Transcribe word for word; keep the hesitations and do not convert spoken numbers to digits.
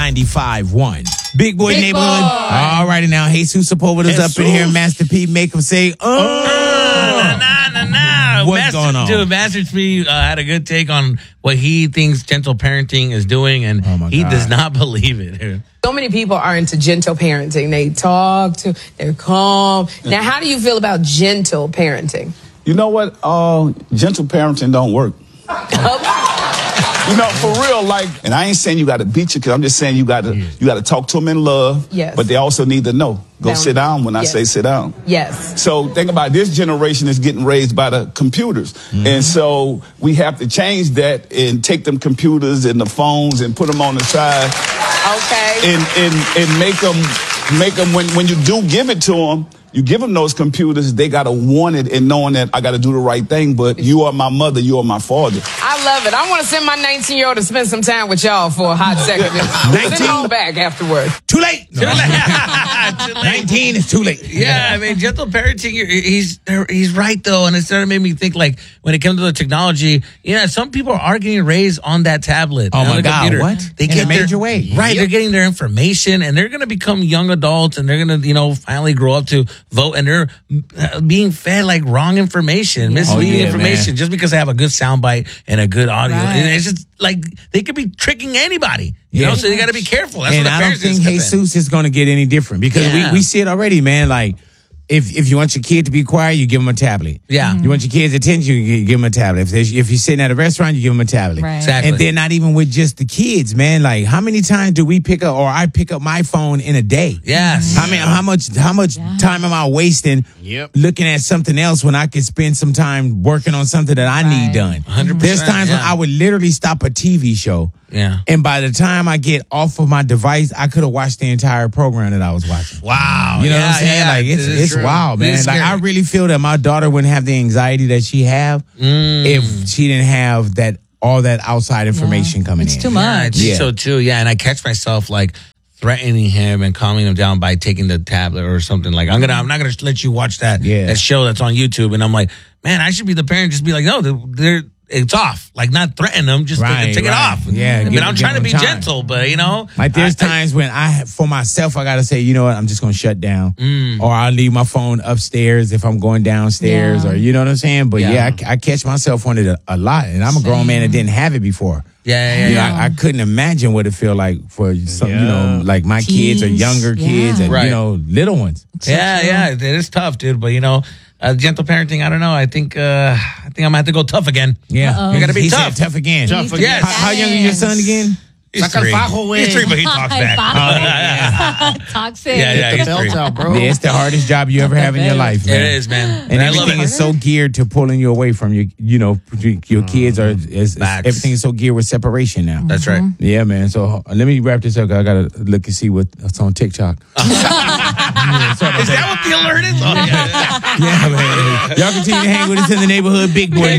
ninety-five point one. Big Boy Big Neighborhood. Boy. All righty now. Jesus Sepulveda's up in here. Master P, make him say, oh. Nah, nah, nah. What's Master, going on? Dude, Master P uh, had a good take on what he thinks gentle parenting is doing, and Oh my he God. does not believe it. Dude. So many people are into gentle parenting. They talk to, they're calm. Now, how do you feel about gentle parenting? You know what? Uh, gentle parenting don't work. You know, for real, like, and I ain't saying you got to beat your kid. I'm just saying you got to you got to talk to them in love. Yes. But they also need to know. Go Down. sit down when I Yes. say sit down. Yes. So think about it. This generation is getting raised by the computers. Mm-hmm. And so we have to change that and take them computers and the phones and put them on the side Okay. and, and, and make them, make them when, when you do give it to them, you give them those computers, they got to want it and knowing that I got to do the right thing, but you are my mother, you are my father. I love it. I want to send my nineteen-year-old to spend some time with y'all for a hot second. nineteen? Send home back afterward. Too late. Too late. Too late. nineteen is too late. Yeah, I mean, gentle parenting, he's he's right, though. And it started made me think, like, when it comes to the technology, yeah, some people are getting raised on that tablet. Oh, on my the God, computer. what? They In get a major their, way. Right, Yep. they're getting their information, and they're going to become young adults, and they're going to, you know, finally grow up to vote, and they're uh, being fed, like, wrong information, misleading Oh, yeah, information, man. just because they have a good soundbite and a good audio. Right. And it's just, like, they could be tricking anybody, you Yeah. know, so you got to be careful. That's And what the I don't parents need think to step in. Jesus is going to get any different because Yeah. we, we see it already, man. Like, if if you want your kid to be quiet, you give them a tablet. Yeah. You want your kids' attention, you give them a tablet. If, there's- if you're sitting at a restaurant, you give them a tablet. Right. Exactly. And then not even with just the kids, man. Like, how many times do we pick up, or I pick up my phone in a day? Yes. How many? How much? How much time am I wasting Yep. looking at something else when I could spend some time working on something that I need Right. done? one hundred percent, There's times when yeah. I would literally stop a T V show. Yeah. And by the time I get off of my device, I could have watched the entire program that I was watching. Wow. You know what Yeah, I'm saying? yeah, like it's it is it's true. wild, It man. is Like I scary. really feel that my daughter wouldn't have the anxiety that she have Mm. if she didn't have that all that outside information coming It's in. too Yeah, I much. think Yeah. so too. Yeah, and I catch myself like threatening him and calming him down by taking the tablet or something. Like I'm gonna, I'm not gonna let you watch that Yeah. that show that's on YouTube. And I'm like, man, I should be the parent. Just be like, no, they're, they're it's off. Like not threaten them, just Right, take, take it right. off. Yeah, I mean, give- I'm give trying to them be time. gentle, but you know, Like there's I- I- times when I, for myself, I gotta say, you know what, I'm just gonna shut down, Mm. or I'll leave my phone upstairs if I'm going downstairs, Yeah. or you know what I'm saying. But Yeah. yeah, I, I catch myself on it a, a lot, and I'm a grown man that didn't have it before. Yeah, yeah, yeah. You know, yeah. I, I couldn't imagine what it feel like for some, you Yeah. know, like my kids or Teens. younger kids, Yeah. and Right. you know, little ones. Yeah, yeah, it is tough, dude. But you know, uh, gentle parenting. I don't know. I think, uh, I think I'm gonna have to go tough again. Yeah, Uh-oh. You gotta be he tough. Said tough again. Tough again. Yes. How, how young is your son again? He's Saca el three. fajo, güey. He's three, but he talks back. Toxic. Yeah, yeah, Get he's the belt three. out, bro. Yeah, it's the hardest job you ever have in your life, It man. is, man. And I love everything it. is so geared to pulling you away from your, you know, your kids are. Is, is, Facts. everything is so geared with separation now. That's right. Yeah, man. So uh, let me wrap this up. 'Cause I gotta look and see what's on TikTok. Is that what the alert is? Oh, yeah. Yeah, man. Y'all continue to hang with us in the neighborhood, Big Boy